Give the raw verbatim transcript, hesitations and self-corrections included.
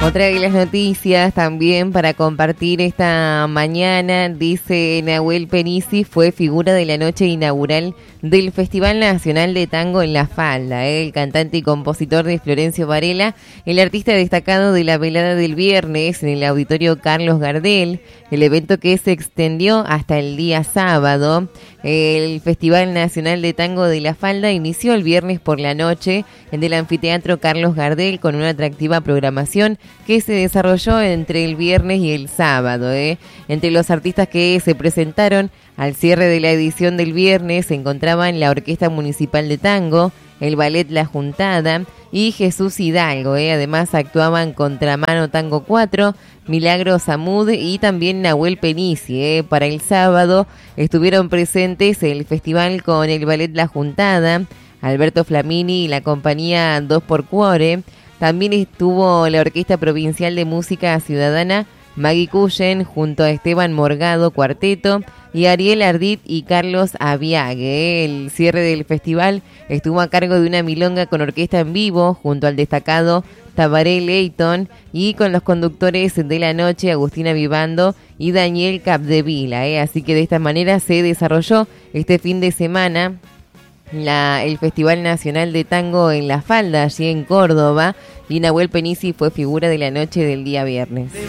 Otra de las noticias también para compartir esta mañana, dice Nahuel Penisi, fue figura de la noche inaugural del Festival Nacional de Tango en La Falda. ¿eh? El cantante y compositor de Florencio Varela, el artista destacado de la velada del viernes en el Auditorio Carlos Gardel, el evento que se extendió hasta el día sábado. El Festival Nacional de Tango de La Falda inició el viernes por la noche en el Anfiteatro Carlos Gardel con una atractiva programación que se desarrolló entre el viernes y el sábado. ¿eh? Entre los artistas que se presentaron al cierre de la edición del viernes se encontraban la Orquesta Municipal de Tango, el Ballet La Juntada y Jesús Hidalgo. ¿eh? Además actuaban Contramano Tango cuatro, Milagros Samud y también Nahuel Penisi. ¿eh? Para el sábado estuvieron presentes el festival con el Ballet La Juntada, Alberto Flamini y la compañía dos por Cuore. También estuvo la Orquesta Provincial de Música Ciudadana, Maggie Cullen, junto a Esteban Morgado Cuarteto y Ariel Ardit y Carlos Aviague. El cierre del festival estuvo a cargo de una milonga con orquesta en vivo, junto al destacado Tabaré Leighton y con los conductores de la noche, Agustina Vivando y Daniel Capdevila. ¿eh? Así que de esta manera se desarrolló este fin de semana La, el Festival Nacional de Tango en La Falda, allí en Córdoba, y Nahuel Penisi fue figura de la noche del día viernes.